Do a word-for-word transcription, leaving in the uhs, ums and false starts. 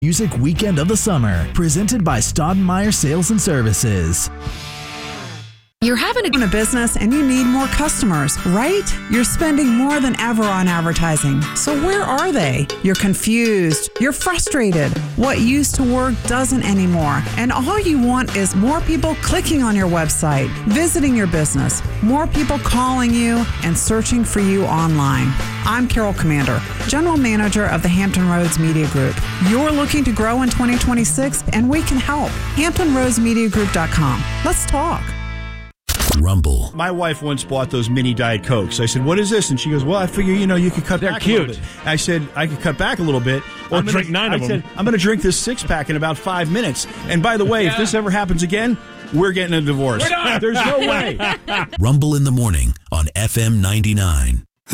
Music Weekend of the Summer, presented by Staudenmeyer Sales and Services. You're having a business and you need more customers, right? You're spending more than ever on advertising. So where are they? You're confused. You're frustrated. What used to work doesn't anymore. And all you want is more people clicking on your website, visiting your business, more people calling you and searching for you online. I'm Carol Commander, General Manager of the Hampton Roads Media Group. You're looking to grow in twenty twenty-six and we can help. Hampton Roads Media Group dot com. Let's talk. Rumble. My wife once bought those mini Diet Cokes. I said, what is this? And she goes, well, I figure, you know, you could cut They're back cute. a little bit. I said, I could cut back a little bit. Or I'm drink gonna, nine of I them. said, I'm going to drink this six-pack in about five minutes. And by the way, yeah. if this ever happens again, we're getting a divorce. There's no way. Rumble in the morning on F M ninety-nine.